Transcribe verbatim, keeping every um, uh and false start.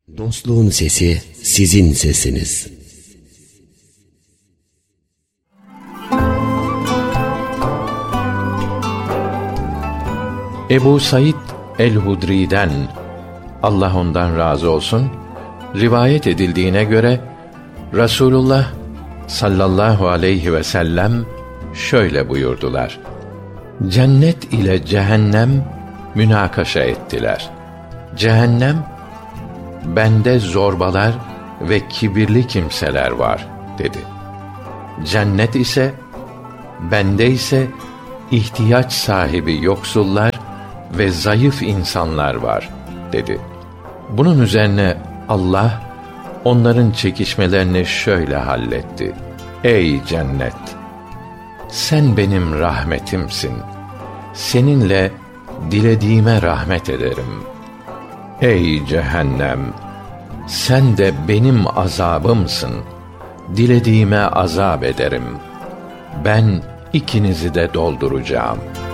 Dostluğun sesi sizin sesiniz. Ebu Said el-Hudri'den, Allah ondan razı olsun, rivayet edildiğine göre Rasulullah sallallahu aleyhi ve sellem şöyle buyurdular: Cennet ile cehennem münakaşa ettiler. Cehennem, bende zorbalar ve kibirli kimseler var dedi. Cennet ise, bende ise ihtiyaç sahibi yoksullar ve zayıf insanlar var dedi. Bunun üzerine Allah onların çekişmelerini şöyle halletti: Ey cennet! Sen benim rahmetimsin. Seninle dilediğime rahmet ederim. Ey cehennem! Sen de benim azabımsın. Dilediğime azap ederim. Ben ikinizi de dolduracağım.